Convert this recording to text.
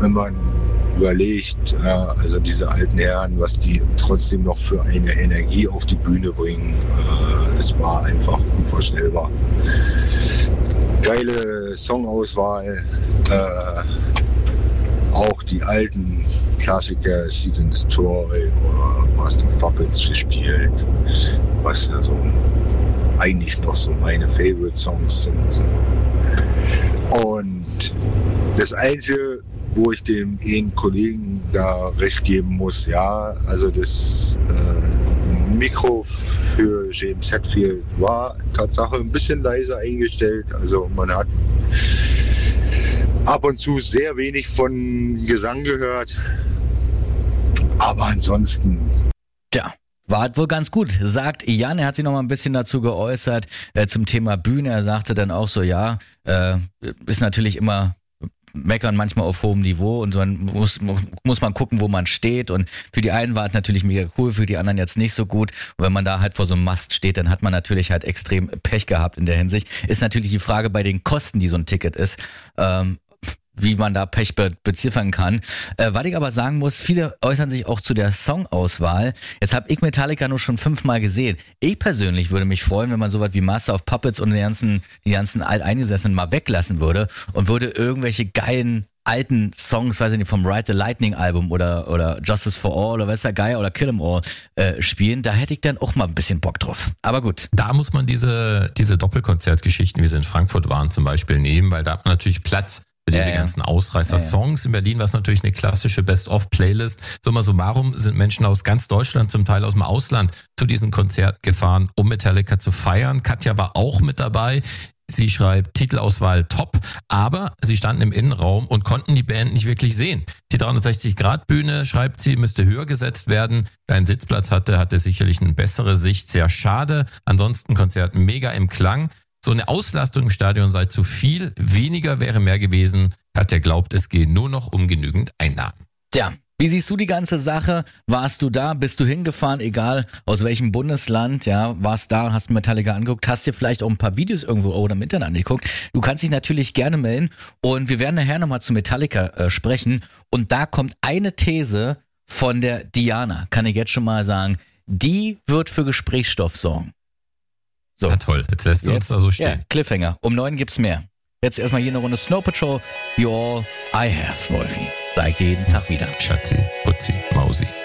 wenn man überlegt, also diese alten Herren, was die trotzdem noch für eine Energie auf die Bühne bringen, es war einfach unvorstellbar. Geile Songauswahl, auch die alten Klassiker, Secret Story oder Master of Puppets gespielt, was ja so eigentlich noch so meine Favorite-Songs sind. Und das Einzige, wo ich dem einen Kollegen da recht geben muss, ja, also das Mikro für James Hetfield war Tatsache ein bisschen leiser eingestellt. Also man hat ab und zu sehr wenig von Gesang gehört. Aber ansonsten... Ja. War halt wohl ganz gut, sagt Jan. Er hat sich noch mal ein bisschen dazu geäußert zum Thema Bühne. Er sagte dann auch so, ja, ist natürlich immer meckern manchmal auf hohem Niveau und dann muss man gucken, wo man steht, und für die einen war es natürlich mega cool, für die anderen jetzt nicht so gut, und wenn man da halt vor so einem Mast steht, dann hat man natürlich halt extrem Pech gehabt in der Hinsicht. Ist natürlich die Frage bei den Kosten, die so ein Ticket ist, wie man da Pech beziffern kann. Was ich aber sagen muss, viele äußern sich auch zu der Songauswahl. Jetzt habe ich Metallica nur schon 5-mal gesehen. Ich persönlich würde mich freuen, wenn man sowas wie Master of Puppets und die ganzen Alteingesessenen mal weglassen würde und würde irgendwelche geilen alten Songs, weiß ich nicht, vom Ride the Lightning Album oder Justice for All oder weiß der Geier oder Kill 'Em All spielen. Da hätte ich dann auch mal ein bisschen Bock drauf. Aber gut. Da muss man diese Doppelkonzertgeschichten, wie sie in Frankfurt waren, zum Beispiel nehmen, weil da hat man natürlich Platz für diese ganzen Ausreißer-Songs. In Berlin war es natürlich eine klassische Best-of-Playlist. Summa summarum sind Menschen aus ganz Deutschland, zum Teil aus dem Ausland, zu diesen Konzerten gefahren, um Metallica zu feiern. Katja war auch mit dabei. Sie schreibt, Titelauswahl top, aber sie standen im Innenraum und konnten die Band nicht wirklich sehen. Die 360-Grad-Bühne, schreibt sie, müsste höher gesetzt werden. Wer einen Sitzplatz hatte sicherlich eine bessere Sicht. Sehr schade. Ansonsten Konzert mega im Klang. So eine Auslastung im Stadion sei zu viel, weniger wäre mehr gewesen. Katja glaubt, es gehe nur noch um genügend Einnahmen. Tja, wie siehst du die ganze Sache? Warst du da? Bist du hingefahren? Egal aus welchem Bundesland, ja, warst da und hast Metallica angeguckt? Hast dir vielleicht auch ein paar Videos irgendwo oder im Internet angeguckt? Du kannst dich natürlich gerne melden und wir werden nachher nochmal zu Metallica sprechen, und da kommt eine These von der Diana, kann ich jetzt schon mal sagen, die wird für Gesprächsstoff sorgen. So. Ja, toll, jetzt lässt du uns da so stehen. Ja, Cliffhanger. Um 9 gibt's mehr. Jetzt erstmal hier eine Runde Snow Patrol. You all I have, Wolfi. Sag ich dir jeden Tag wieder. Schatzi, Putzi, Mausi.